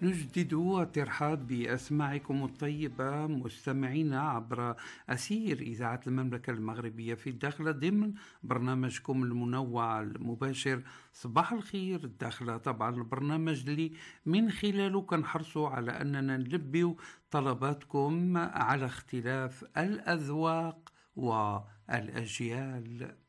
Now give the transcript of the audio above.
نجدد الترحاب بأسماعكم الطيبة مستمعينا عبر أثير إذاعة المملكة المغربية في الداخلة ضمن برنامجكم المنوع المباشر صباح الخير الداخلة. طبعا البرنامج اللي من خلاله كنحرصوا على أننا نلبي طلباتكم على اختلاف الأذواق والأجيال.